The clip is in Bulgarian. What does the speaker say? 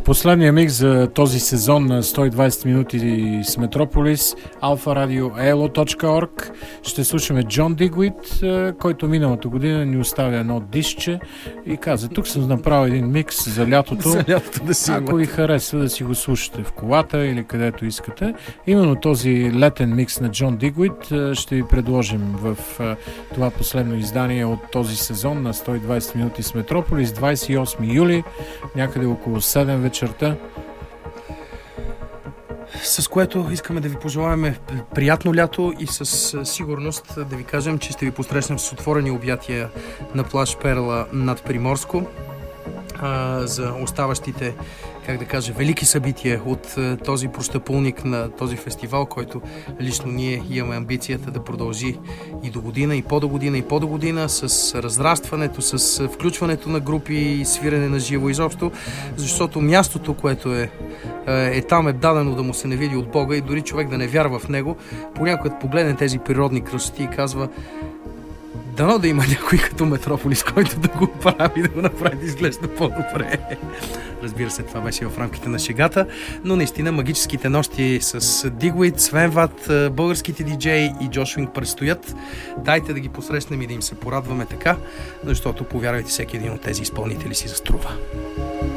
Последния микс за този сезон на 120 минути с Метрополис, Alpha Radio, ELO.org. Ще слушаме Джон Дигуит, който миналата година ни оставя едно дисче и каза: тук съм направил един микс за лятото. За лятото да си ако ви харесва, да си го слушате в колата или където искате. Именно този летен микс на Джон Дигуит ще ви предложим в това последно издание от този сезон на 120 минути с Метрополис, 28 юли, някъде около 7 вечерта. С което искаме да ви пожелаем приятно лято и със сигурност да ви кажем, че ще ви посрещнем с отворени обятия на плаж Перла над Приморско за оставащите, как да кажа, велики събития от този прощапулник на този фестивал, който лично ние имаме амбицията да продължи и до година, и по-до година, и по-до година, с разрастването, с включването на групи и свирене на живо изобщо, защото мястото, което е там, е дадено да му се не види от Бога и дори човек да не вярва в него, понякога погледне тези природни красоти и казва: дано да има някой като Метрополис, който да го прави, да го направи да изглежда по-добре. Разбира се, това беше в рамките на шегата, но наистина магическите нощи с Дигуит, Свенват, българските диджеи и Джош Уинг предстоят. Дайте да ги посрещнем и да им се порадваме така, защото, повярвайте, всеки един от тези изпълнители си заструва.